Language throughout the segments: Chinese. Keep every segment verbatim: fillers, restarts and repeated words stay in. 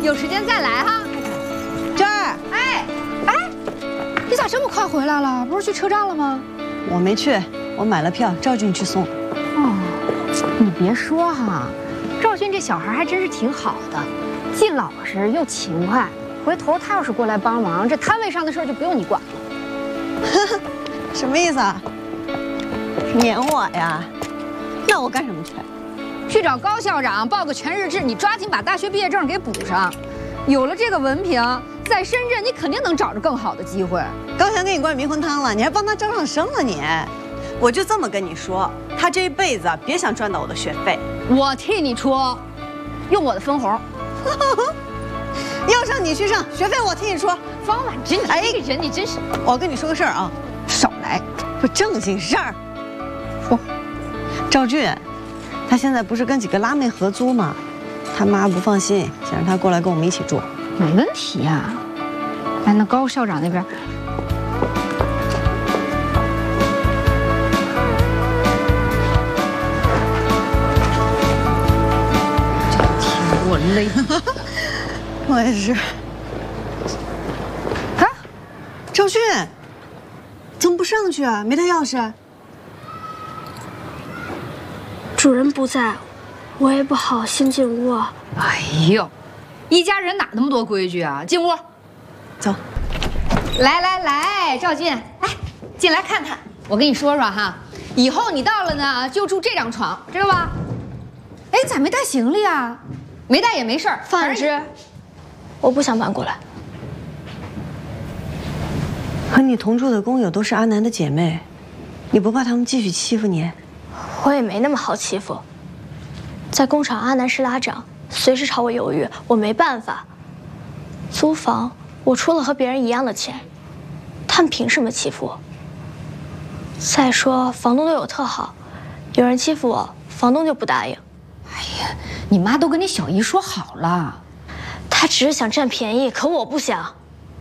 有时间再来哈。 这儿， 哎，哎，你咋这么快回来了？不是去车站了吗？ 我没去，我买了票，赵俊去送。 哦，你别说哈，赵俊这小孩还真是挺好的，既老实又勤快。回头他要是过来帮忙，这摊位上的事儿就不用你管了。 什么意思啊？撵我呀？那我干什么去？ 去找高校长报个全日制，你抓紧把大学毕业证给补上。有了这个文凭，在深圳你肯定能找着更好的机会。 高翔给你灌迷魂汤了，你还帮他招上生了你？我就这么跟你说，他这一辈子别想赚到我的学费。 我替你出，用我的分红。 要上你去上，学费我替你出。 方婉芝，你这个人你真是…… 我跟你说个事儿啊， 少来， 不正经事儿。 说， 赵俊，他现在不是跟几个拉妹合租吗？他妈不放心，想让他过来跟我们一起住。 没问题呀、啊。哎，那高校长那边，这天我累。 我也是。啊，赵俊，怎么不上去啊？没带钥匙？ 主人不在，我也不好先进屋啊。 哎呦，一家人哪那么多规矩啊？进屋， 走。 来来来，赵进，来进来看看。我跟你说说哈，以后你到了呢，就住这张床，知道吧？哎，咋没带行李啊？没带也没事儿。 范婉芝，我不想搬过来。 和你同住的工友都是阿南的姐妹，你不怕他们继续欺负你？ 我也没那么好欺负。在工厂，阿南是拉长，随时朝我犹豫，我没办法。租房，我出了和别人一样的钱，他们凭什么欺负我？再说房东对我特好，有人欺负我，房东就不答应。 哎呀，你妈都跟你小姨说好了， 她只是想占便宜，可我不想。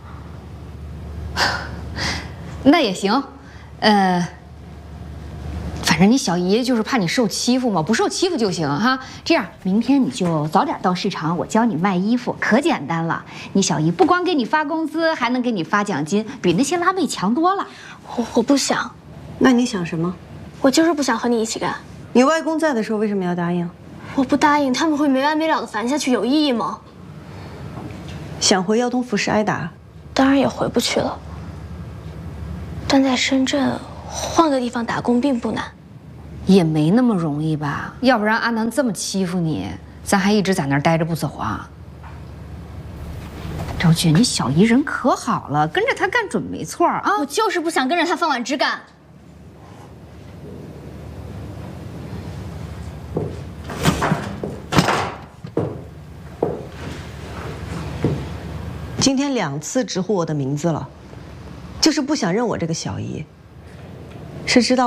那也行，呃。反正你小姨就是怕你受欺负嘛，不受欺负就行哈。这样，明天你就早点到市场，我教你卖衣服，可简单了。你小姨不光给你发工资，还能给你发奖金，比那些拉妹强多了。 我我不想。 那你想什么？ 我就是不想和你一起干。 你外公在的时候为什么要答应？ 我不答应，他们会没完没了的烦下去，有意义吗？ 想回药东服饰挨打， 当然也回不去了。但在深圳换个地方打工并不难。 也没那么容易吧？要不然阿南这么欺负你，咱还一直在那儿待着不走啊？周俊，你小姨人可好了，跟着她干准没错啊！ 我就是不想跟着她范婉芝干。 今天两次直呼我的名字了，就是不想认我这个小姨。是知道